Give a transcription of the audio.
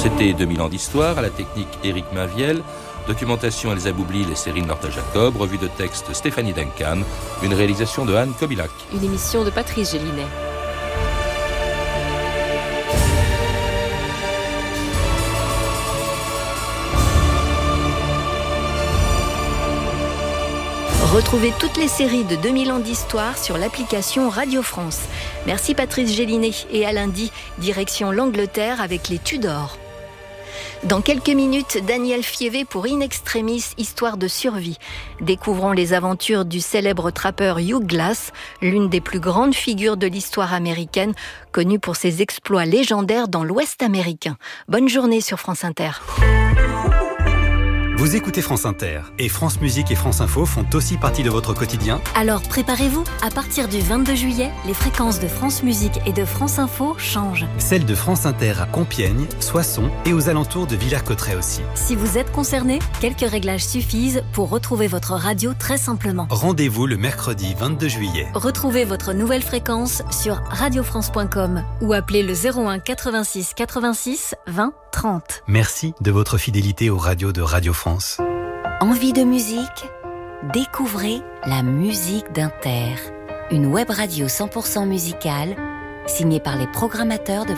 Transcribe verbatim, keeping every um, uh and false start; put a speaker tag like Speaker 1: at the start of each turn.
Speaker 1: C'était deux mille ans d'histoire, à la technique Éric Mainviel, documentation Elsa Boublil et Céline Lorta-Jacob, revue de texte Stéphanie Duncan, une réalisation de Anne Kobilac.
Speaker 2: Une émission de Patrice Gélinet.
Speaker 3: Retrouvez toutes les séries de deux mille ans d'histoire sur l'application Radio France. Merci Patrice Gélinet et à lundi, direction l'Angleterre avec les Tudors. Dans quelques minutes, Daniel Fievé pour In Extremis, histoire de survie. Découvrons les aventures du célèbre trappeur Hugh Glass, l'une des plus grandes figures de l'histoire américaine, connue pour ses exploits légendaires dans l'Ouest américain. Bonne journée sur France Inter.
Speaker 4: Vous écoutez France Inter et France Musique et France Info font aussi partie de votre quotidien.
Speaker 5: Alors préparez-vous, à partir du vingt-deux juillet, les fréquences de France Musique et de France Info changent.
Speaker 4: Celles de France Inter à Compiègne, Soissons et aux alentours de Villers-Cotterêts aussi.
Speaker 5: Si vous êtes concerné, quelques réglages suffisent pour retrouver votre radio très simplement.
Speaker 4: Rendez-vous le mercredi vingt-deux juillet.
Speaker 5: Retrouvez votre nouvelle fréquence sur radio france point com ou appelez le zéro un quatre-vingt-six quatre-vingt-six vingt trente.
Speaker 4: Merci de votre fidélité aux radios de Radio France.
Speaker 6: Envie de musique ? Découvrez la musique d'Inter, une web radio cent pour cent musicale signée par les programmateurs de